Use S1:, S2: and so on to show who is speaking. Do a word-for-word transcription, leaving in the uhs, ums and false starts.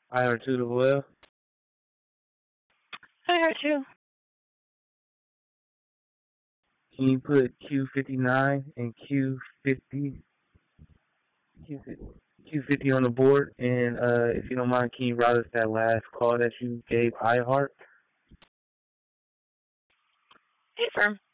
S1: I heard two as well.
S2: I heard you.
S1: Can you put Q fifty-nine and Q fifty, Q fifty on the board? And uh, if you don't mind, can you route us that last call that you gave iHeart?
S2: Hey, firm.